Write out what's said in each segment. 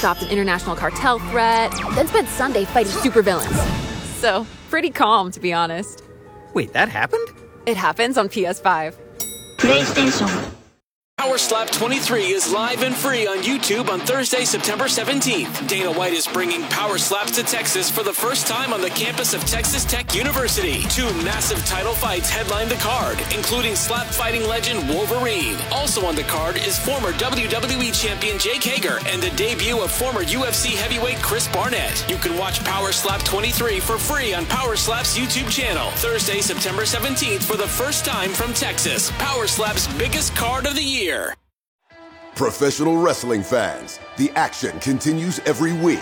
stopped an international cartel threat, then spent Sunday fighting supervillains. So, pretty calm, to be honest. Wait, that happened? It happens on PS5. PlayStation. Power Slap 23 is live and free on YouTube on Thursday, September 17th. Dana White is bringing Power Slaps to Texas for the first time on the campus of Texas Tech University. 2 massive title fights headline the card, including slap fighting legend Wolverine. Also on the card is former WWE champion Jake Hager and the debut of former UFC heavyweight Chris Barnett. You can watch Power Slap 23 for free on Power Slap's YouTube channel. Thursday, September 17th for the first time from Texas. Power Slap's biggest card of the year. Professional wrestling fans, the action continues every week.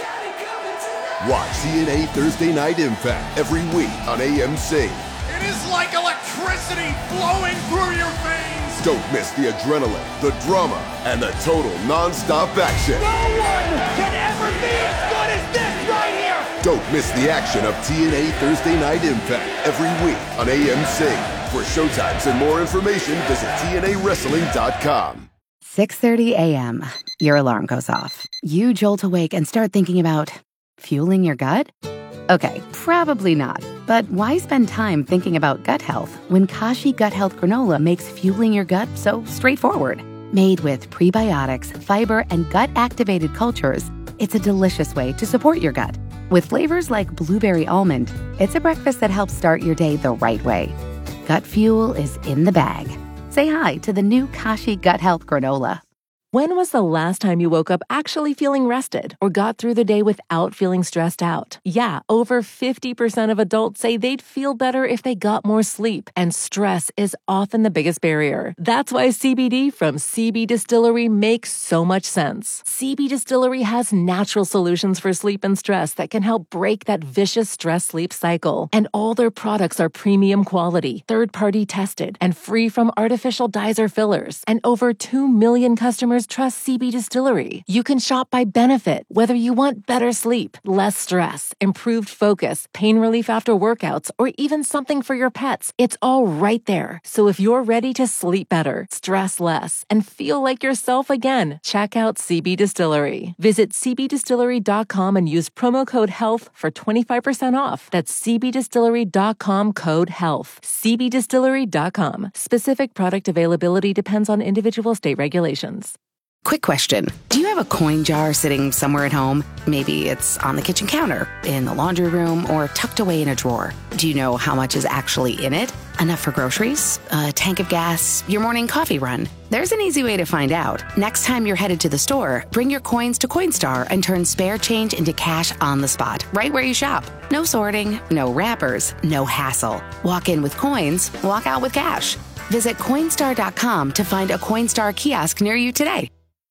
Watch TNA Thursday Night Impact every week on AMC. It is like electricity flowing through your veins. Don't miss the adrenaline, the drama, and the total non-stop action. No one can ever be as good as this right here. Don't miss the action of TNA Thursday Night Impact every week on AMC. For showtimes and more information, visit TNAWrestling.com. 6:30 a.m. Your alarm goes off. You jolt awake and start thinking about fueling your gut? Okay, probably not. But why spend time thinking about gut health when Kashi Gut Health Granola makes fueling your gut so straightforward? Made with prebiotics, fiber, and gut-activated cultures, it's a delicious way to support your gut. With flavors like blueberry almond, it's a breakfast that helps start your day the right way. Gut fuel is in the bag. Say hi to the new Kashi Gut Health Granola. When was the last time you woke up actually feeling rested or got through the day without feeling stressed out? Yeah, over 50% of adults say they'd feel better if they got more sleep, and stress is often the biggest barrier. That's why CBD from CB Distillery makes so much sense. CB Distillery has natural solutions for sleep and stress that can help break that vicious stress-sleep cycle. And all their products are premium quality, third-party tested, and free from artificial dyes or fillers. And over 2 million customers trust CB Distillery. You can shop by benefit, whether you want better sleep, less stress, improved focus, pain relief after workouts, or even something for your pets. It's all right there. So if you're ready to sleep better, stress less, and feel like yourself again, check out CB Distillery. Visit cbdistillery.com and use promo code HEALTH for 25% off. That's cbdistillery.com code HEALTH. cbdistillery.com. Specific product availability depends on individual state regulations. Quick question. Do you have a coin jar sitting somewhere at home? Maybe it's on the kitchen counter, in the laundry room, or tucked away in a drawer. Do you know how much is actually in it? Enough for groceries? A tank of gas? Your morning coffee run? There's an easy way to find out. Next time you're headed to the store, bring your coins to Coinstar and turn spare change into cash on the spot, right where you shop. No sorting, no wrappers, no hassle. Walk in with coins, walk out with cash. Visit Coinstar.com to find a Coinstar kiosk near you today.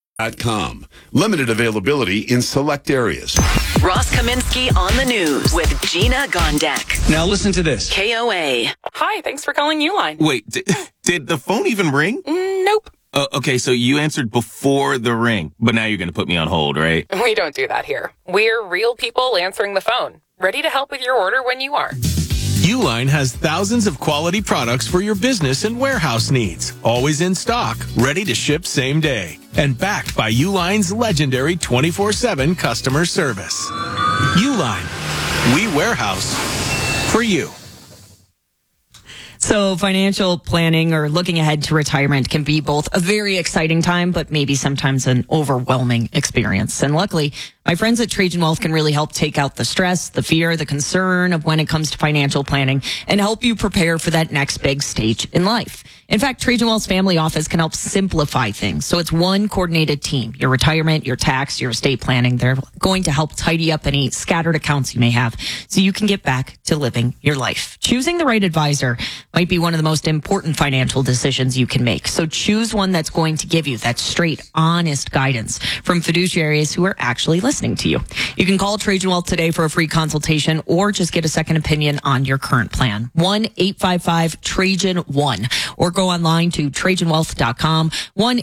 Limited availability in select areas. Ross Kaminsky on the news with Gina Gondek. Now listen to this. KOA. Hi, thanks for calling Uline. Wait, did the phone even ring? Nope. Okay, so you answered before the ring, but now you're going to put me on hold, right? We don't do that here. We're real people answering the phone, ready to help with your order when you are. Uline has thousands of quality products for your business and warehouse needs. Always in stock, ready to ship same day. And backed by Uline's legendary 24/7 customer service. Uline. We warehouse for you. So financial planning or looking ahead to retirement can be both a very exciting time, but maybe sometimes an overwhelming experience. And luckily, my friends at Trajan Wealth can really help take out the stress, the fear, the concern of when it comes to financial planning and help you prepare for that next big stage in life. In fact, Trajan Wealth's family office can help simplify things. So it's one coordinated team. Your retirement, your tax, your estate planning. They're going to help tidy up any scattered accounts you may have so you can get back to living your life. Choosing the right advisor might be one of the most important financial decisions you can make. So choose one that's going to give you that straight, honest guidance from fiduciaries who are actually listening to you. You can call Trajan Wealth today for a free consultation or just get a second opinion on your current plan. 1-855-TRAJAN-1 or go online to TrajanWealth.com,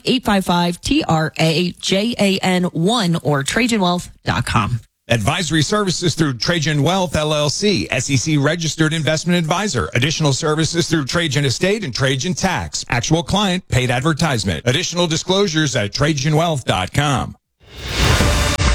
1-855-TRAJAN-1 or TrajanWealth.com. Advisory services through Trajan Wealth, LLC, SEC registered investment advisor. Additional services through Trajan Estate and Trajan Tax. Actual client paid advertisement. Additional disclosures at TrajanWealth.com.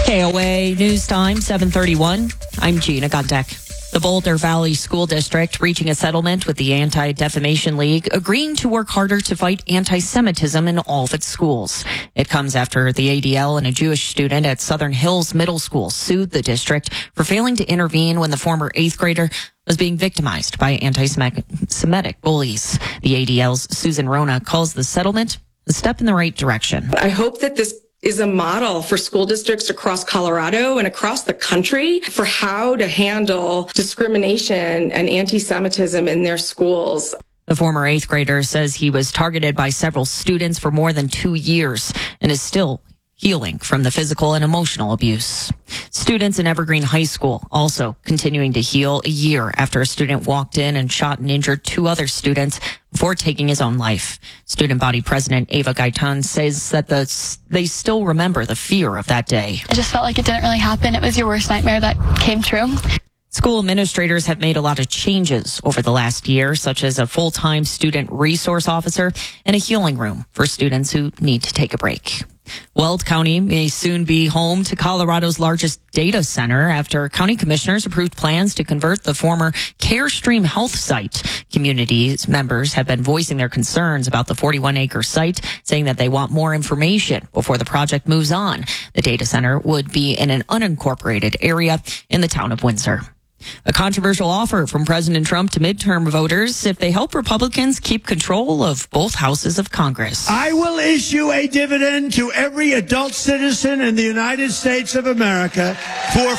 KOA News Time, 7:31. I'm Gina Godek. The Boulder Valley School District reaching a settlement with the Anti-Defamation League, agreeing to work harder to fight anti-Semitism in all of its schools. It comes after the ADL and a Jewish student at Southern Hills Middle School sued the district for failing to intervene when the former 8th grader was being victimized by anti-Semitic bullies. The ADL's Susan Rona calls the settlement a step in the right direction. I hope that this is a model for school districts across Colorado and across the country for how to handle discrimination and anti-Semitism in their schools. The former 8th grader says he was targeted by several students for more than 2 years and is still healing from the physical and emotional abuse. Students in Evergreen High School also continuing to heal a year after a student walked in and shot and injured 2 other students before taking his own life. Student body president Ava Gaitan says that they still remember the fear of that day. I just felt like it didn't really happen. It was your worst nightmare that came true. School administrators have made a lot of changes over the last year, such as a full-time student resource officer and a healing room for students who need to take a break. Weld County may soon be home to Colorado's largest data center after county commissioners approved plans to convert the former Carestream Health site. Communities members have been voicing their concerns about the 41-acre site, saying that they want more information before the project moves on. The data center would be in an unincorporated area in the town of Windsor. A controversial offer from President Trump to midterm voters if they help Republicans keep control of both houses of Congress. I will issue a dividend to every adult citizen in the United States of America for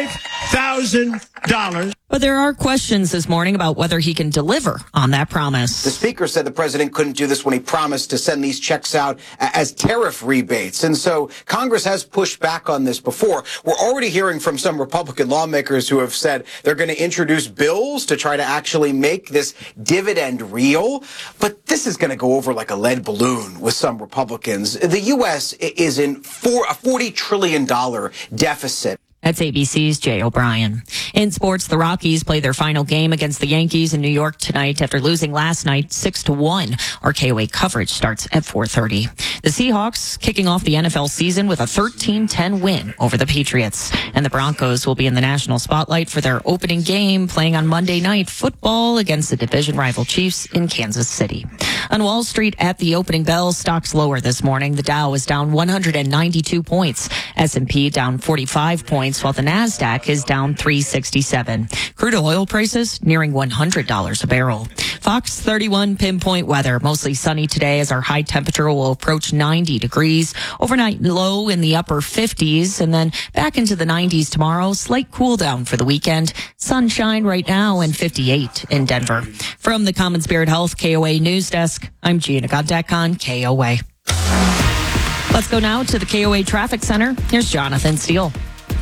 $5,000. But there are questions this morning about whether he can deliver on that promise. The speaker said the president couldn't do this when he promised to send these checks out as tariff rebates. And so Congress has pushed back on this before. We're already hearing from some Republican lawmakers who have said they're going to introduce bills to try to actually make this dividend real. But this is going to go over like a lead balloon with some Republicans. The U.S. is in a $40 trillion deficit. That's ABC's Jay O'Brien. In sports, the Rockies play their final game against the Yankees in New York tonight after losing last night 6-1. Our KOA coverage starts at 4:30. The Seahawks kicking off the NFL season with a 13-10 win over the Patriots. And the Broncos will be in the national spotlight for their opening game playing on Monday Night Football against the division rival Chiefs in Kansas City. On Wall Street at the opening bell, stocks lower this morning. The Dow is down 192 points. S&P down 45 points. While the NASDAQ is down 367. Crude oil prices nearing $100 a barrel. Fox 31 pinpoint weather. Mostly sunny today as our high temperature will approach 90 degrees. Overnight low in the upper 50s and then back into the 90s tomorrow. Slight cool down for the weekend. Sunshine right now and 58 in Denver. From the Common Spirit Health KOA News Desk, I'm Gina Godek on KOA. Let's go now to the KOA Traffic Center. Here's Jonathan Steele.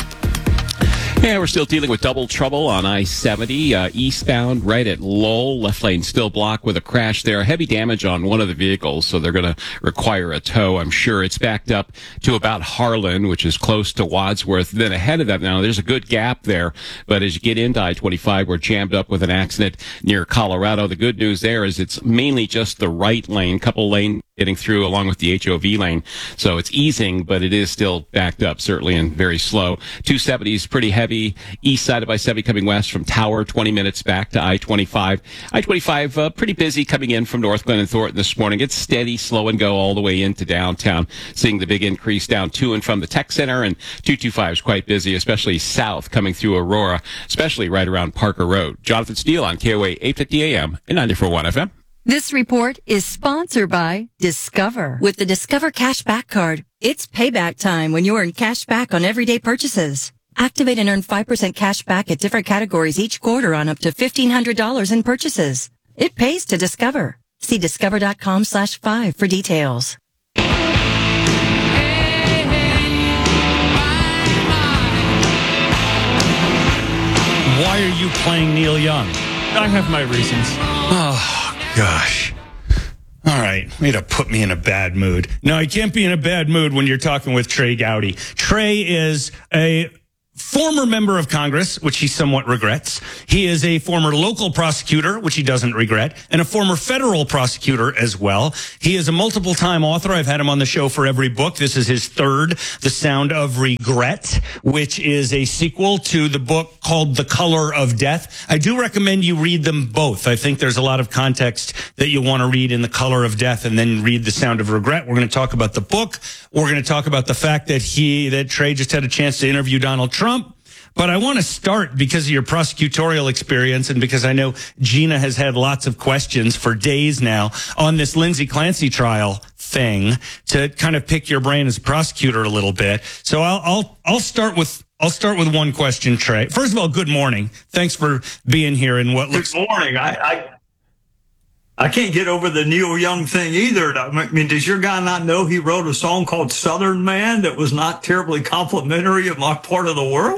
Yeah, we're still dealing with double trouble on I-70 eastbound right at Lowell. Left lane still blocked with a crash there. Heavy damage on one of the vehicles, so they're going to require a tow. I'm sure it's backed up to about Harlan, which is close to Wadsworth. Then ahead of that now, there's a good gap there. But as you get into I-25, we're jammed up with an accident near Colorado. The good news there is it's mainly just the right lane, couple lane getting through along with the HOV lane. So it's easing, but it is still backed up, certainly, and very slow. 270 is pretty heavy. East side of I-70 coming west from Tower, 20 minutes back to I-25. I-25 pretty busy coming in from North Glen and Thornton this morning. It's steady, slow and go all the way into downtown. Seeing the big increase down to and from the Tech Center, and 225 is quite busy, especially south coming through Aurora, especially right around Parker Road. Jonathan Steele on KOA 850 AM and 94.1 FM. This report is sponsored by Discover. With the Discover Cashback Card, it's payback time when you earn cash back on everyday purchases. Activate and earn 5% cash back at different categories each quarter on up to $1,500 in purchases. It pays to Discover. See discover.com/5 for details. Why are you playing Neil Young? I have my reasons. Oh, gosh. All right, way to put me in a bad mood. No, I can't be in a bad mood when you're talking with Trey Gowdy. Trey is a former member of Congress, which he somewhat regrets. He is a former local prosecutor, which he doesn't regret, and a former federal prosecutor as well. He is a multiple-time author. I've had him on the show for every book. This is his third, The Sound of Regret, which is a sequel to the book called The Color of Death. I do recommend you read them both. I think there's a lot of context that you want to read in The Color of Death and then read The Sound of Regret. We're going to talk about the book. We're going to talk about the fact that Trey just had a chance to interview Donald Trump. But I want to start, because of your prosecutorial experience and because I know Gina has had lots of questions for days now on this Lindsay Clancy trial thing, to kind of pick your brain as a prosecutor a little bit. So I'll start with one question, Trey. First of all, good morning. Thanks for being here in what looks. Good morning. I can't get over the Neil Young thing either. I mean, does your guy not know he wrote a song called Southern Man that was not terribly complimentary of my part of the world?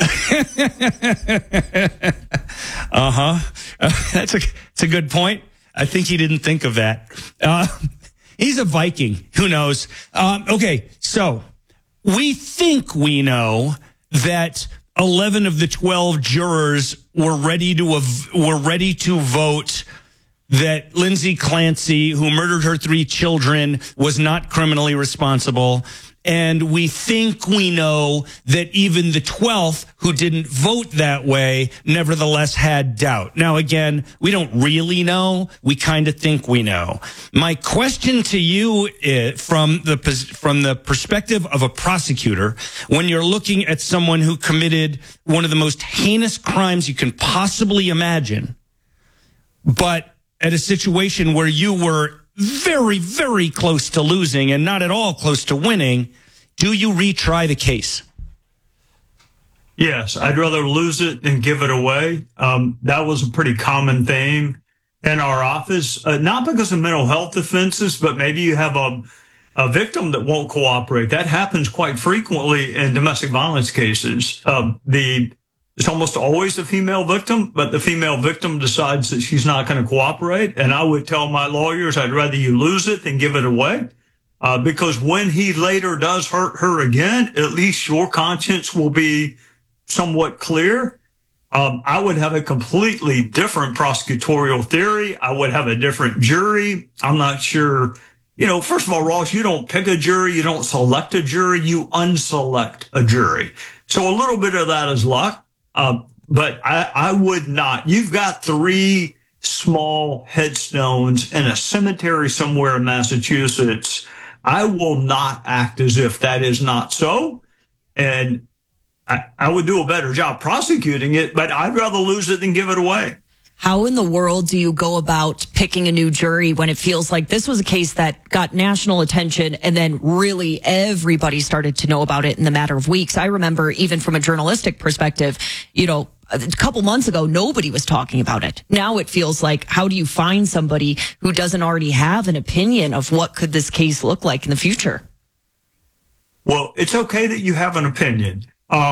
That's a good point. I think he didn't think of that. He's a Viking. Who knows? Okay, so we think we know that 11 of the 12 jurors were ready to vote that Lindsay Clancy, who murdered her 3 children, was not criminally responsible. And we think we know that even the 12th, who didn't vote that way, nevertheless had doubt. Now, again, we don't really know. We kind of think we know. My question to you is, from the perspective of a prosecutor, when you're looking at someone who committed one of the most heinous crimes you can possibly imagine, but at a situation where you were very, very close to losing and not at all close to winning, do you retry the case? Yes, I'd rather lose it than give it away. That was a pretty common theme in our office, not because of mental health offenses, but maybe you have a victim that won't cooperate. That happens quite frequently in domestic violence cases. It's almost always a female victim, but the female victim decides that she's not going to cooperate. And I would tell my lawyers, I'd rather you lose it than give it away. Because when he later does hurt her again, at least your conscience will be somewhat clear. I would have a completely different prosecutorial theory. I would have a different jury. I'm not sure. First of all, Ross, you don't pick a jury. You don't select a jury. You unselect a jury. So a little bit of that is luck. But I would not. You've got 3 small headstones in a cemetery somewhere in Massachusetts. I will not act as if that is not so. And I would do a better job prosecuting it, but I'd rather lose it than give it away. How in the world do you go about picking a new jury when it feels like this was a case that got national attention and then really everybody started to know about it in the matter of weeks? I remember, even from a journalistic perspective, a couple months ago, nobody was talking about it. Now it feels like, how do you find somebody who doesn't already have an opinion of what could this case look like in the future? Well, it's okay that you have an opinion.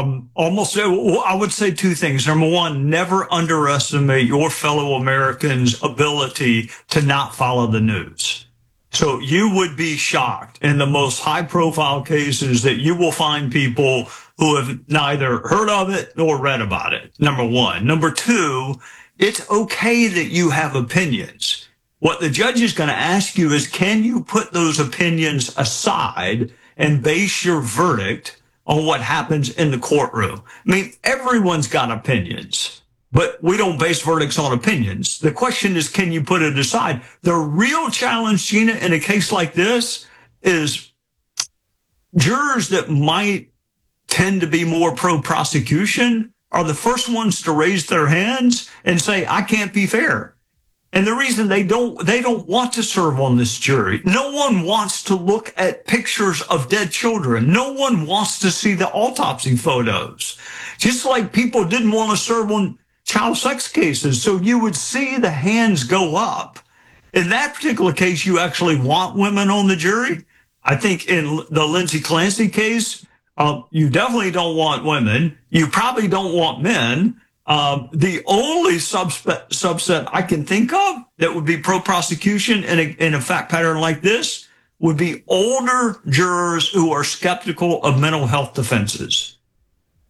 I would say 2 things. Number one, never underestimate your fellow Americans' ability to not follow the news. So you would be shocked in the most high-profile cases that you will find people who have neither heard of it nor read about it, number one. Number 2, it's okay that you have opinions. What the judge is going to ask you is, can you put those opinions aside and base your verdict on what happens in the courtroom? I mean, everyone's got opinions, but we don't base verdicts on opinions. The question is, can you put it aside? The real challenge, Gina, in a case like this is jurors that might tend to be more pro-prosecution are the first ones to raise their hands and say, I can't be fair. And the reason they don't want to serve on this jury. No one wants to look at pictures of dead children. No one wants to see the autopsy photos. Just like people didn't want to serve on child sex cases. So you would see the hands go up. In that particular case, you actually want women on the jury. I think in the Lindsay Clancy case, you definitely don't want women. You probably don't want men. The only subset I can think of that would be pro-prosecution in a fact pattern like this would be older jurors who are skeptical of mental health defenses.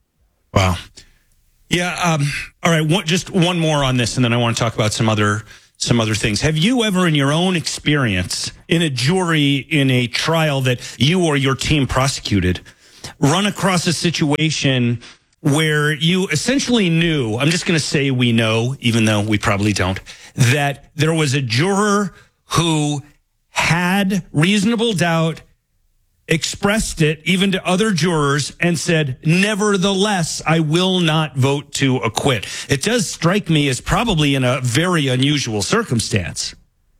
Wow. Yeah. All right. Just one more on this, and then I want to talk about some other things. Have you ever, in your own experience, in a jury, in a trial that you or your team prosecuted, run across a situation where you essentially knew, I'm just going to say we know, even though we probably don't, that there was a juror who had reasonable doubt, expressed it even to other jurors, and said, nevertheless, I will not vote to acquit? It does strike me as probably in a very unusual circumstance.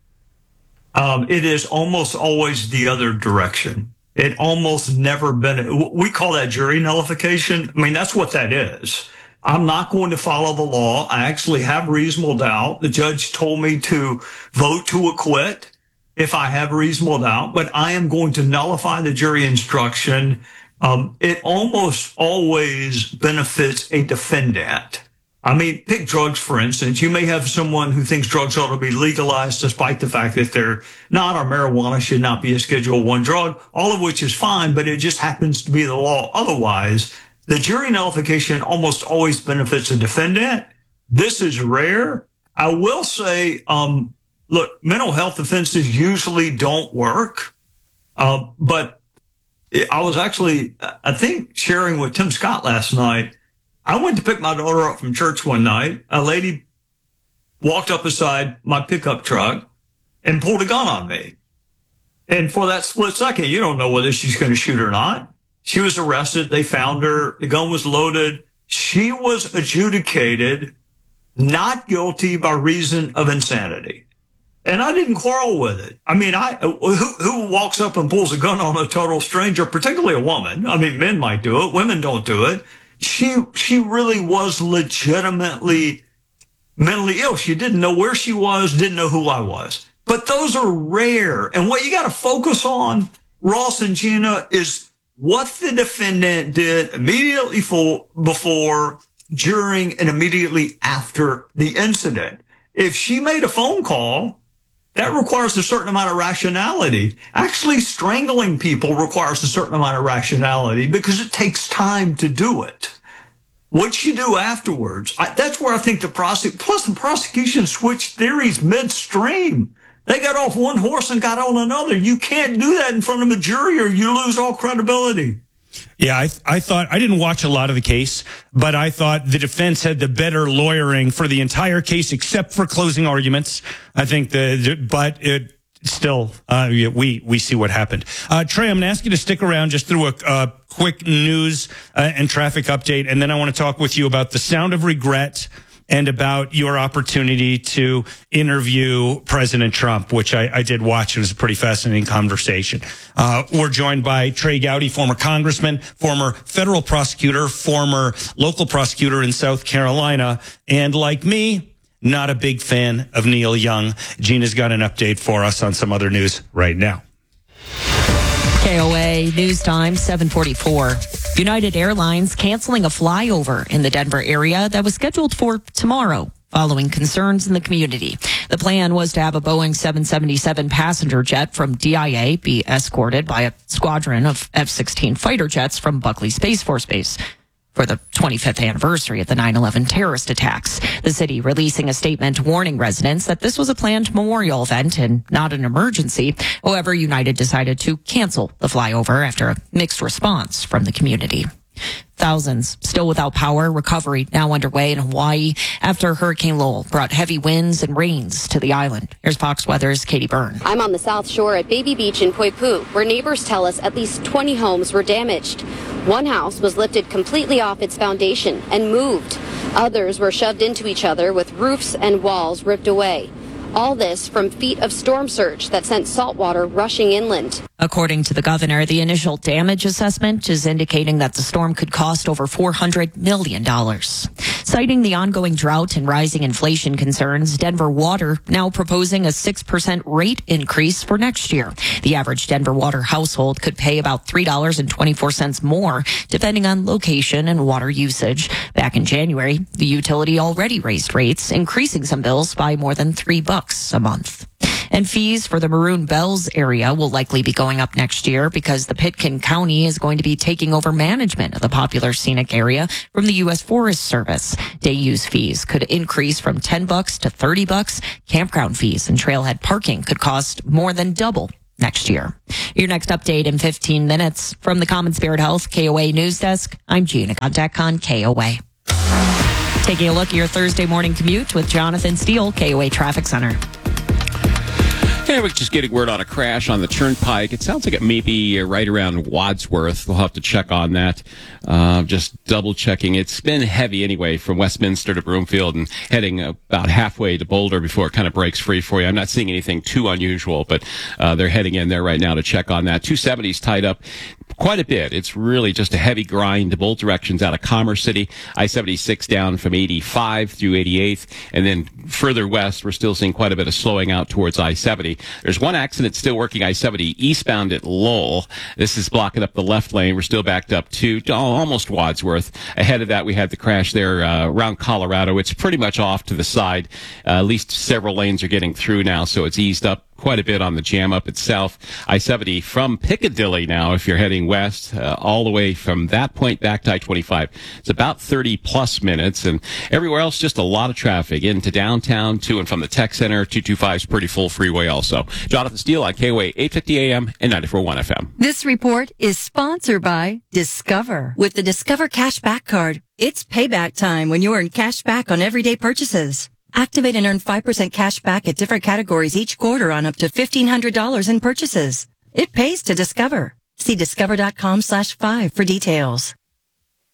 It is almost always the other direction. It almost never been, we call that jury nullification. I mean, that's what that is. I'm not going to follow the law. I actually have reasonable doubt. The judge told me to vote to acquit if I have reasonable doubt, but I am going to nullify the jury instruction. It almost always benefits a defendant. I mean, pick drugs, for instance. You may have someone who thinks drugs ought to be legalized despite the fact that they're not, or marijuana should not be a Schedule I drug, all of which is fine, but it just happens to be the law. Otherwise, the jury nullification almost always benefits a defendant. This is rare. I will say, look, mental health offenses usually don't work, but I was actually, I think, sharing with Tim Scott last night. I went to pick my daughter up from church one night. A lady walked up beside my pickup truck and pulled a gun on me. And for that split second, you don't know whether she's going to shoot or not. She was arrested. They found her. The gun was loaded. She was adjudicated not guilty by reason of insanity. And I didn't quarrel with it. I mean, who walks up and pulls a gun on a total stranger, particularly a woman? I mean, men might do it. Women don't do it. She really was legitimately mentally ill. She didn't know where she was, didn't know who I was. But those are rare. And what you got to focus on, Ross and Gina, is what the defendant did immediately before, during, and immediately after the incident. If she made a phone call, that requires a certain amount of rationality. Actually, strangling people requires a certain amount of rationality because it takes time to do it. What you do afterwards, that's where I think the prosecution switched theories midstream. They got off one horse and got on another. You can't do that in front of a jury or you lose all credibility. Yeah, I thought, I didn't watch a lot of the case, but I thought the defense had the better lawyering for the entire case, except for closing arguments. I think but it still, we see what happened. Trey, I'm going to ask you to stick around just through a quick news and traffic update. And then I want to talk with you about the sound of regret and about your opportunity to interview President Trump, which I did watch. It was a pretty fascinating conversation. We're joined by Trey Gowdy, former congressman, former federal prosecutor, former local prosecutor in South Carolina, and like me, not a big fan of Neil Young. Gina's got an update for us on some other news right now. KOA News Time, 744. United Airlines canceling a flyover in the Denver area that was scheduled for tomorrow, following concerns in the community. The plan was to have a Boeing 777 passenger jet from DIA be escorted by a squadron of F-16 fighter jets from Buckley Space Force Base for the 25th anniversary of the 9/11 terrorist attacks. The city releasing a statement warning residents that this was a planned memorial event and not an emergency. However, United decided to cancel the flyover after a mixed response from the community. Thousands still without power. Recovery now underway in Hawaii after Hurricane Lowell brought heavy winds and rains to the island. Here's Fox Weather's Katie Byrne. I'm on the South Shore at Baby Beach in Poipu, where neighbors tell us at least 20 homes were damaged. One house was lifted completely off its foundation and moved. Others were shoved into each other with roofs and walls ripped away. All this from feet of storm surge that sent salt water rushing inland. According to the governor, the initial damage assessment is indicating that the storm could cost over $400 million. Citing the ongoing drought and rising inflation concerns, Denver Water now proposing a 6% rate increase for next year. The average Denver Water household could pay about $3.24 more, depending on location and water usage. Back in January, the utility already raised rates, increasing some bills by more than $3 a month. And fees for the Maroon Bells area will likely be going up next year because the Pitkin County is going to be taking over management of the popular scenic area from the U.S. Forest Service. Day use fees could increase from $10 to $30. Campground fees and trailhead parking could cost more than double next year. Your next update in 15 minutes from the Common Spirit Health KOA News Desk. I'm Gina Contact on KOA. Taking a look at your Thursday morning commute with Jonathan Steele, KOA Traffic Center. Yeah, we're just getting word on a crash on the Turnpike. It sounds like it may be right around Wadsworth. We'll have to check on that. Just double checking. It's been heavy anyway from Westminster to Broomfield and heading about halfway to Boulder before it kind of breaks free for you. I'm not seeing anything too unusual, but they're heading in there right now to check on that. 270's tied up quite a bit. It's really just a heavy grind to both directions out of Commerce City. I-76 down from 85 through 88th. And then further west, we're still seeing quite a bit of slowing out towards I-70. There's one accident still working I-70 eastbound at Lowell. This is blocking up the left lane. We're still backed up to almost Wadsworth. Ahead of that, we had the crash there around Colorado. It's pretty much off to the side. At least several lanes are getting through now, so it's eased up quite a bit on the jam up itself. I-70 from Piccadilly now, if you're heading west, all the way from that point back to I-25. It's about 30 plus minutes, and everywhere else, just a lot of traffic into downtown, to and from the Tech Center. 225 is pretty full freeway also. Jonathan Steele on KOA 850 AM and 94.1 FM. This report is sponsored by Discover. With the Discover Cashback Card, it's payback time when you earn cash back on everyday purchases. Activate and earn 5% cash back at different categories each quarter on up to $1,500 in purchases. It pays to Discover. See discover.com/5 for details.